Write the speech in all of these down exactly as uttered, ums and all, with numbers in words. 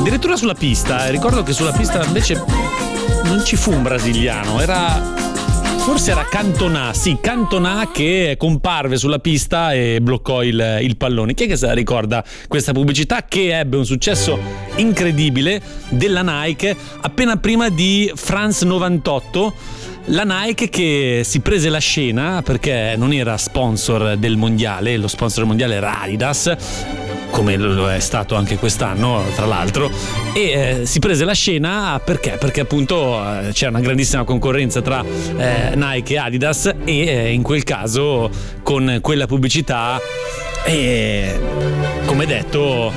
addirittura sulla pista. Eh. Ricordo che sulla pista invece non ci fu un brasiliano, era forse era Cantona, sì, Cantona che comparve sulla pista e bloccò il, il pallone. Chi è che se la ricorda questa pubblicità che ebbe un successo incredibile della Nike appena prima di France novantotto? La Nike che si prese la scena perché non era sponsor del mondiale, lo sponsor del mondiale era Adidas, come lo è stato anche quest'anno tra l'altro, e eh, si prese la scena perché? Perché appunto eh, c'è una grandissima concorrenza tra eh, Nike e Adidas e eh, in quel caso con quella pubblicità eh, come detto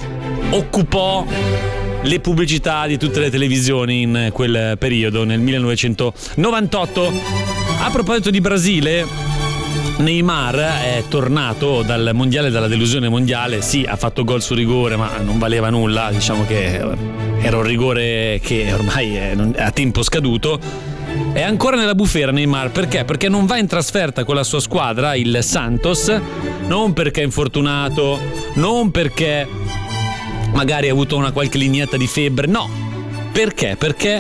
occupò le pubblicità di tutte le televisioni in quel periodo, nel millenovecentonovantotto. A proposito di Brasile, Neymar è tornato dal mondiale, dalla delusione mondiale. Sì, ha fatto gol su rigore, ma non valeva nulla. Diciamo che era un rigore che ormai è a tempo scaduto. È ancora nella bufera Neymar, perché? Perché non va in trasferta con la sua squadra, il Santos, non perché è infortunato, non perché magari ha avuto una qualche lineetta di febbre, no. Perché? Perché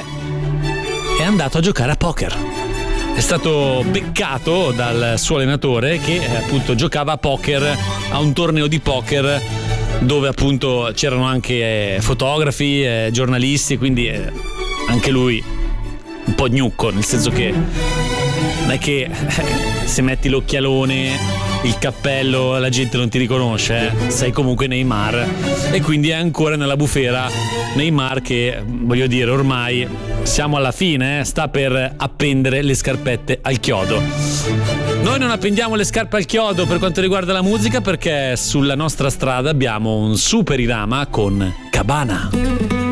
è andato a giocare a poker. È stato beccato dal suo allenatore che appunto giocava a poker, a un torneo di poker dove appunto c'erano anche fotografi, eh, giornalisti, quindi eh, anche lui un po' gnucco, nel senso che non è che eh, se metti l'occhialone, il cappello, la gente non ti riconosce, eh? Sei comunque Neymar, e quindi è ancora nella bufera Neymar che, voglio dire, ormai siamo alla fine, eh? Sta per appendere le scarpette al chiodo. Noi non appendiamo le scarpe al chiodo per quanto riguarda la musica, perché sulla nostra strada abbiamo un super Irama con Cabana.